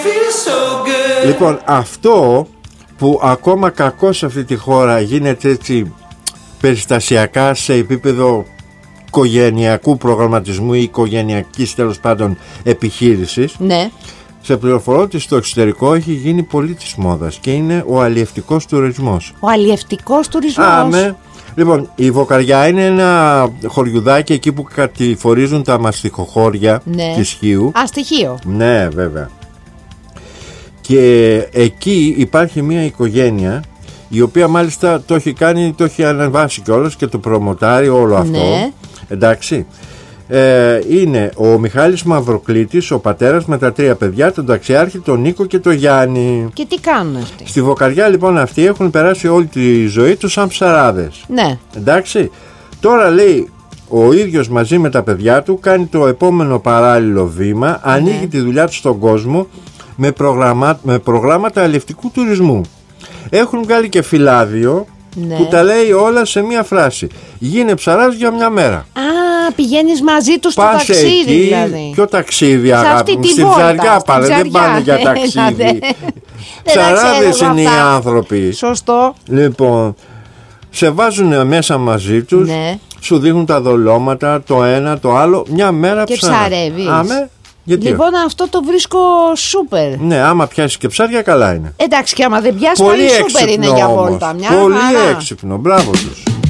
Λοιπόν, αυτό που ακόμα κακώς σε αυτή τη χώρα γίνεται έτσι περιστασιακά σε επίπεδο οικογενειακού προγραμματισμού ή οικογενειακής τέλος πάντων επιχείρησης, ναι, σε πληροφορώ ότι στο εξωτερικό έχει γίνει πολύ της μόδας και είναι ο αλλιευτικός τουρισμός. Ο αλλιευτικός τουρισμός. Ναι. Λοιπόν, η Βοκαριά είναι ένα χωριουδάκι εκεί που κατηφορίζουν τα μαστιχοχώρια, ναι, της Χίου. Στοιχείο. Ναι, βέβαια. Και εκεί υπάρχει μια οικογένεια η οποία μάλιστα το έχει κάνει, το έχει ανεβάσει κιόλας και το προμοτάρει όλο αυτό. Ναι. Εντάξει. Είναι ο Μιχάλης Μαυροκλήτης, ο πατέρας, με τα 3 παιδιά, τον Ταξιάρχη, τον Νίκο και τον Γιάννη. Και τι κάνουν αυτοί? Στη Βοκαριά λοιπόν αυτοί έχουν περάσει όλη τη ζωή τους σαν ψαράδες. Ναι. Εντάξει. Τώρα λέει ο ίδιος μαζί με τα παιδιά του κάνει το επόμενο παράλληλο βήμα, ανοίγει τη δουλειά του στον κόσμο με προγράμματα αλλιευτικού τουρισμού. Έχουν βγάλει και φυλάδιο, ναι, που τα λέει όλα σε μία φράση. Γίνε ψαράς για μια μέρα. Πηγαίνεις μαζί τους στο ταξίδι εκεί, δηλαδή. Ποιο ταξίδι, αγάπη μου? Στη ψαριά πάνε, δεν πάνε για ταξίδι. Ψαράδες είναι οι άνθρωποι. Σωστό. Λοιπόν, σε βάζουν μέσα μαζί τους, ναι, σου δείχνουν τα δολώματα, το ένα, το άλλο, μια μέρα και ψαρεύεις. Γιατί λοιπόν, αυτό το βρίσκω σούπερ. Ναι, άμα πιάσεις και ψάρια, καλά είναι. Εντάξει, και άμα δεν πιάσεις, πολύ σούπερ είναι για βόλτα. Πολύ έξυπνο, μπράβο τους.